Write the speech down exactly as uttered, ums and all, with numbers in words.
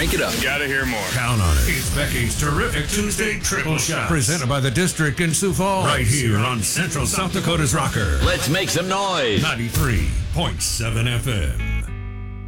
Crank it up. Gotta hear more. Count on it. It's Becky's Terrific Tuesday Triple Shot. Presented by the District in Sioux Falls. Right here on Central South Dakota's Rocker. Let's make some noise. ninety-three point seven F M.